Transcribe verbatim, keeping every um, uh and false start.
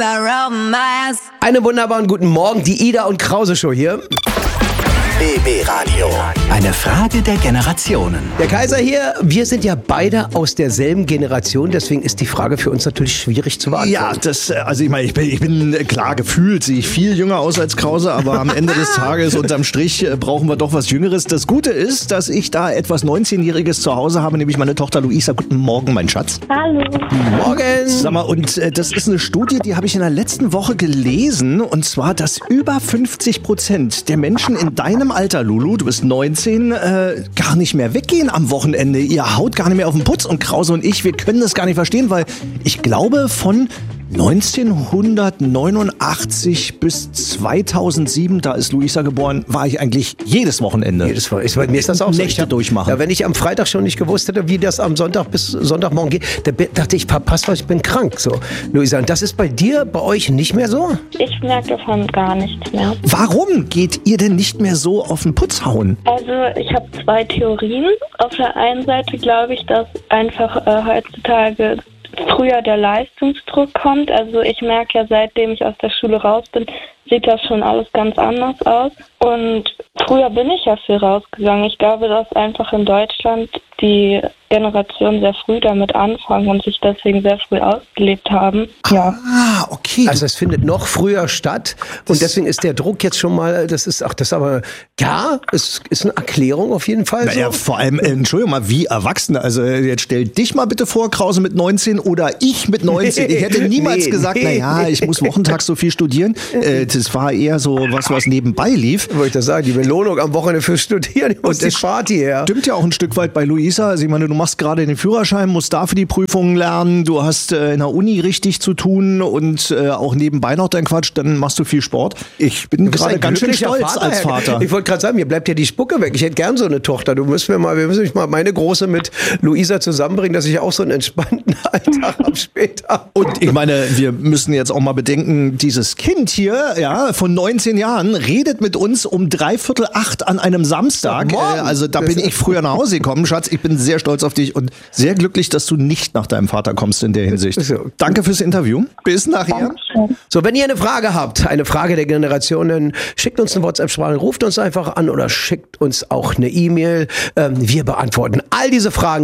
Einen wunderbaren guten Morgen, die Ida und Krause Show hier. B B Radio. Eine Frage der Generationen. Der Kaiser hier, wir sind ja beide aus derselben Generation, deswegen ist die Frage für uns natürlich schwierig zu beantworten. Ja, das, also ich meine, ich bin, ich bin klar gefühlt, sehe ich viel jünger aus als Krause, aber am Ende des Tages unterm Strich brauchen wir doch was Jüngeres. Das Gute ist, dass ich da etwas neunzehnjähriges zu Hause habe, nämlich meine Tochter Luisa. Guten Morgen, mein Schatz. Hallo. Morgen. Sag mal, und äh, das ist eine Studie, die habe ich in der letzten Woche gelesen, und zwar, dass über fünfzig Prozent der Menschen in deinem Alter, Lulu, du bist neunzehn, äh, gar nicht mehr weggehen am Wochenende. Ihr haut gar nicht mehr auf den Putz, und Krause und ich, wir können das gar nicht verstehen, weil ich glaube, von neunzehnhundertneunundachtzig bis zweitausendsieben, da ist Luisa geboren, war ich eigentlich jedes Wochenende. Jedes Mal. Bei mir ist das auch so. Nächte durchmachen. Ja, wenn ich am Freitag schon nicht gewusst hätte, wie das am Sonntag bis Sonntagmorgen geht, da dachte ich, passt was, ich bin krank. So, Luisa, und das ist bei dir, bei euch nicht mehr so? Ich merke davon gar nichts mehr. Warum geht ihr denn nicht mehr so auf den Putz hauen? Also ich habe zwei Theorien. Auf der einen Seite glaube ich, dass einfach äh, heutzutage früher der Leistungsdruck kommt. Also ich merke ja, seitdem ich aus der Schule raus bin, sieht das schon alles ganz anders aus. Und früher bin ich ja viel rausgegangen. Ich glaube, dass einfach in Deutschland die Generation sehr früh damit anfangen und sich deswegen sehr früh ausgelebt haben. Ja. Ah, okay. Also es findet noch früher statt und deswegen ist der Druck jetzt schon mal, das ist, ach, das ist aber, ja, es ist eine Erklärung auf jeden Fall. Naja, so. vor allem, äh, Entschuldigung mal, wie Erwachsene. Also jetzt stell dich mal bitte vor, Krause mit neunzehn oder ich mit neunzehn. Ich hätte niemals Nee, gesagt, nee. naja, ich muss wochentags so viel studieren. Äh, das war eher so was, was nebenbei lief. Wollte ich das sagen, die Belohnung am Wochenende fürs Studieren, die muss die Party her. Stimmt ja auch ein Stück weit bei Luisa. Also ich meine, du machst gerade den Führerschein, musst dafür die Prüfungen lernen, du hast äh, in der Uni richtig zu tun und äh, auch nebenbei noch dein Quatsch, dann machst du viel Sport. Ich bin Du bist gerade ein ganz schön glücklicher stolz Vater, als Herr. Vater. Ich wollte gerade sagen, mir bleibt ja die Spucke weg. Ich hätte gern so eine Tochter. Du müssen wir mal, wir müssen mich mal meine Große mit Luisa zusammenbringen, dass ich auch so einen entspannten Alltag habe später. Und ich meine, wir müssen jetzt auch mal bedenken, dieses Kind hier, ja, von neunzehn Jahren, redet mit uns um dreiviertel acht an einem Samstag. Morgen. Äh, also da bin ich früher nach Hause gekommen, Schatz. Ich bin sehr stolz auf dich und sehr glücklich, dass du nicht nach deinem Vater kommst in der Hinsicht. So. Danke fürs Interview. Bis nachher. So, wenn ihr eine Frage habt, eine Frage der Generationen, schickt uns eine WhatsApp-Sprache, ruft uns einfach an oder schickt uns auch eine E-Mail. Ähm, wir beantworten all diese Fragen.